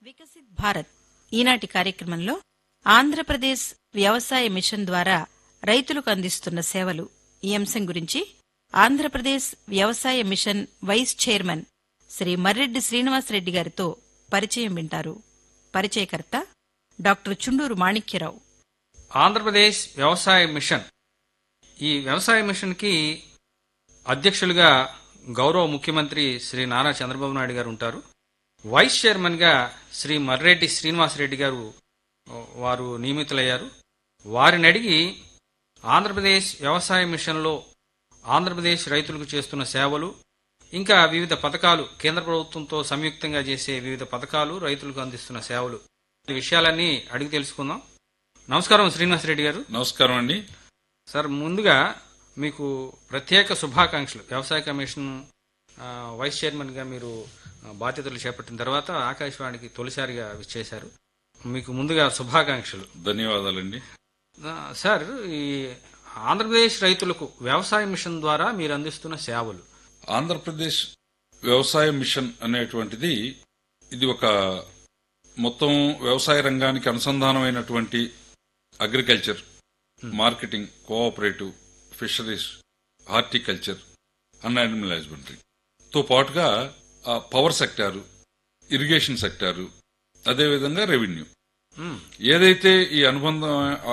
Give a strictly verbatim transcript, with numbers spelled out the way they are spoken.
వికసిత్ భారత్ ఈనాటి కార్యక్రమంలో ఆంధ్రప్రదేశ్ వ్యవసాయ మిషన్ ద్వారా రైతులకు అందిస్తున్న సేవలు ఈ అంశం గురించి ఆంధ్రప్రదేశ్ వ్యవసాయ machine vice chairman Shri Marreddy Srinivasa Reddy గారితో పరిచయం వింటారు. పరిచయకర్త డాక్టర్ చుండూరు మాణిక్యరావు. ఆంధ్రప్రదేశ్ వ్యవసాయ మిషన్ ఈ వ్యవసాయ మిషన్ కి అధ్యక్షులుగా గౌరవ ముఖ్యమంత్రి శ్రీ నారా చంద్రబాబు నాయుడు గారు ఉంటారు. వైస్ చైర్మన్ గా శ్రీ మర్రెడ్డి శ్రీనివాసరెడ్డి గారు వారు నియమితులయ్యారు. వారిని అడిగి ఆంధ్రప్రదేశ్ వ్యవసాయ మిషన్లో ఆంధ్రప్రదేశ్ రైతులకు చేస్తున్న సేవలు, ఇంకా వివిధ పథకాలు, కేంద్ర ప్రభుత్వంతో సంయుక్తంగా చేసే వివిధ పథకాలు, రైతులకు అందిస్తున్న సేవలు, ఈ విషయాలన్నీ అడిగి తెలుసుకుందాం. నమస్కారం శ్రీనివాసరెడ్డి గారు. నమస్కారం అండి. సార్, ముందుగా మీకు ప్రత్యేక శుభాకాంక్షలు. వ్యవసాయ కమిషన్ వైస్ చైర్మన్ గా మీరు బాధ్యతలు చేపట్టిన తర్వాత ఆకాశవాణికి తొలిసారిగా విచ్చేశారు. మీకు ముందుగా శుభాకాంక్షలు. ధన్యవాదాలండి. సార్, ఈ ఆంధ్రప్రదేశ్ రైతులకు వ్యవసాయ మిషన్ ద్వారా మీరు అందిస్తున్న సేవలు. ఆంధ్రప్రదేశ్ వ్యవసాయ మిషన్ అనేటువంటిది ఇది ఒక మొత్తం వ్యవసాయ రంగానికి అనుసంధానమైనటువంటి agriculture, marketing, cooperative, fisheries, horticulture, an animal husbandry తో పాటుగా పవర్ సెక్టారు, ఇరిగేషన్ సెక్టారు, అదేవిధంగా రెవెన్యూ, ఏదైతే ఈ అనుబంధం